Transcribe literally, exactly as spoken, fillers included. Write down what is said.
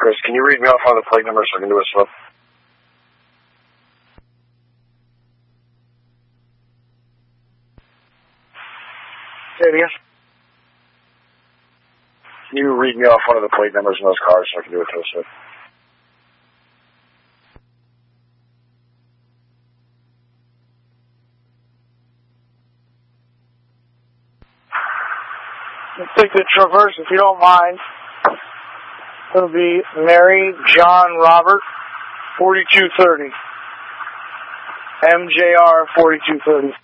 Chris, can you read me off one of the plate numbers so I can do a slip? Say it again. Can you read me off one of the plate numbers in those cars so I can do a tow slip? Let's take the Traverse, if you don't mind. It'll be Mary John Robert, forty-two thirty. M J R forty-two thirty.